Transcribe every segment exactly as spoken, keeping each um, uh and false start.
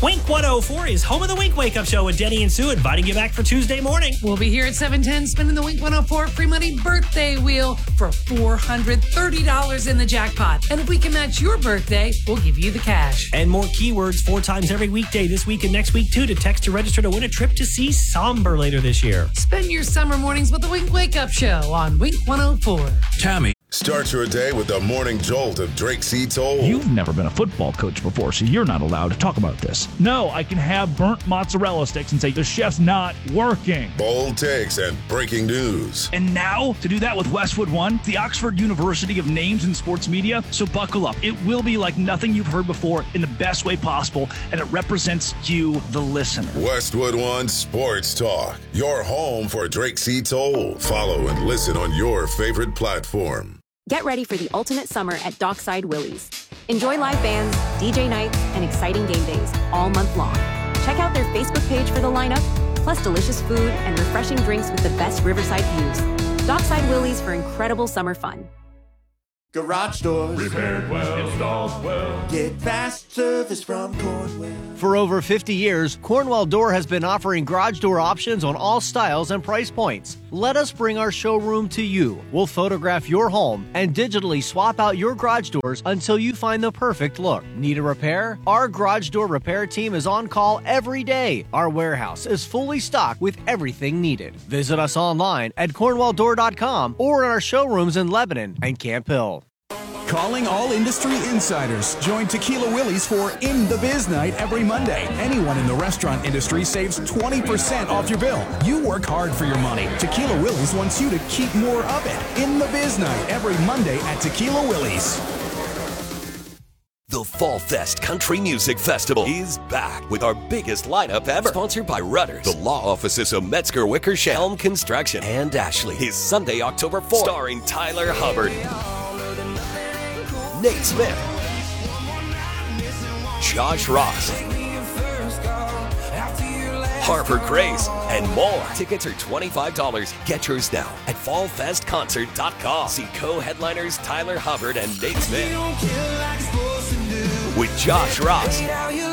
Wink one oh four is home of the Wink Wake Up Show with Denny and Sue, inviting you back for Tuesday morning. We'll be here at seven ten spinning the Wink one oh four free money birthday wheel for four hundred thirty dollars in the jackpot. And if we can match your birthday, we'll give you the cash. And more keywords four times every weekday this week and next week, too, to text to register to win a trip to see Somber later this year. Spend your summer mornings with the Wink Wake Up Show on Wink one oh four. Tommy. Start your day with the morning jolt of Drake C. Toll. You've never been a football coach before, so you're not allowed to talk about this. No, I can have burnt mozzarella sticks and say the chef's not working. Bold takes and breaking news. And now, to do that with Westwood One, the Oxford University of Names in Sports Media. So buckle up. It will be like nothing you've heard before in the best way possible, and it represents you, the listener. Westwood One Sports Talk, your home for Drake C. Toll. Follow and listen on your favorite platform. Get ready for the ultimate summer at Dockside Willie's. Enjoy live bands, D J nights, and exciting game days all month long. Check out their Facebook page for the lineup, plus delicious food and refreshing drinks with the best riverside views. Dockside Willie's for incredible summer fun. Garage doors repaired well, installed well. Get fast service from Cornwell. For over fifty years, Cornwell Door has been offering garage door options on all styles and price points. Let us bring our showroom to you. We'll photograph your home and digitally swap out your garage doors until you find the perfect look. Need a repair? Our garage door repair team is on call every day. Our warehouse is fully stocked with everything needed. Visit us online at cornwell door dot com or in our showrooms in Lebanon and Camp Hill. Calling all industry insiders. Join Tequila Willie's for In the Biz Night every Monday. Anyone in the restaurant industry saves twenty percent off your bill. You work hard for your money. Tequila Willie's wants you to keep more of it. In the Biz Night every Monday at Tequila Willie's. The Fall Fest Country Music Festival is back with our biggest lineup ever. Sponsored by Rudders, the law offices of Metzger Wickersham, Helm Construction, and Ashley. Is Sunday, October fourth. Starring Tyler Hubbard, Nate Smith, Josh Ross, Harper Grace, and more. Tickets are twenty-five dollars. Get yours now at fall fest concert dot com. See co-headliners Tyler Hubbard and Nate Smith with Josh Ross,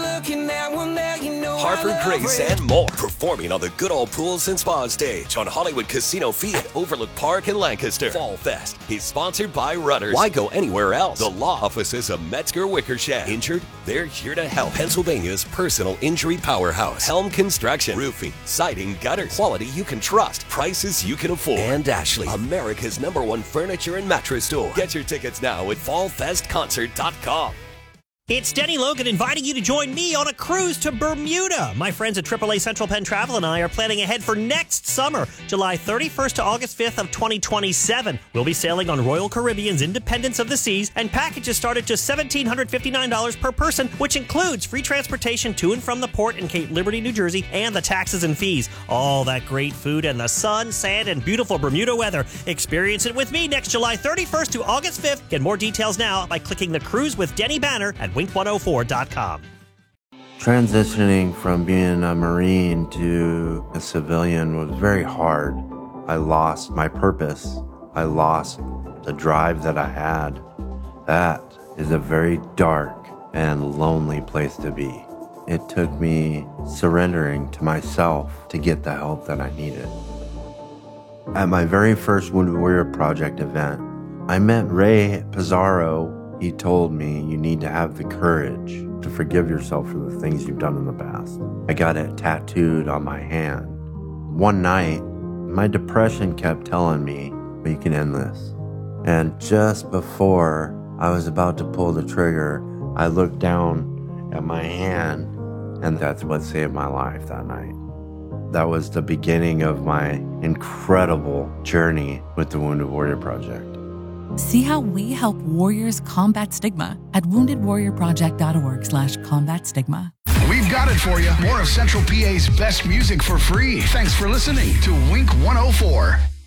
Harper Grace, and more. Performing on the Good Old Pools and Spa stage on Hollywood Casino Field at Overlook Park in Lancaster. Fall Fest is sponsored by Rudders. Why go anywhere else? The law offices of Metzger Wickersham. Injured? They're here to help. Pennsylvania's personal injury powerhouse. Helm Construction. Roofing, siding, gutters. Quality you can trust. Prices you can afford. And Ashley, America's number one furniture and mattress store. Get your tickets now at fall fest concert dot com. It's Denny Logan inviting you to join me on a cruise to Bermuda. My friends at triple A Central Penn Travel and I are planning ahead for next summer, July thirty-first to August fifth of twenty twenty-seven. We'll be sailing on Royal Caribbean's Independence of the Seas, and packages start at just one thousand seven hundred fifty-nine dollars per person, which includes free transportation to and from the port in Cape Liberty, New Jersey, and the taxes and fees. All that great food and the sun, sand, and beautiful Bermuda weather. Experience it with me next July thirty-first to August fifth. Get more details now by clicking the Cruise with Denny banner at wink one oh four dot com. Transitioning from being a Marine to a civilian was very hard. I lost my purpose. I lost the drive that I had. That is a very dark and lonely place to be. It took me surrendering to myself to get the help that I needed. At my very first Wounded Warrior Project event, I met Ray Pizarro. He told me, you need to have the courage to forgive yourself for the things you've done in the past. I got it tattooed on my hand. One night, my depression kept telling me, we can end this. And just before I was about to pull the trigger, I looked down at my hand, and that's what saved my life that night. That was the beginning of my incredible journey with the Wounded Warrior Project. See how we help warriors combat stigma at wounded warrior project dot org slash combat stigma. We've got it for you. More of Central P A's best music for free. Thanks for listening to Wink one oh four.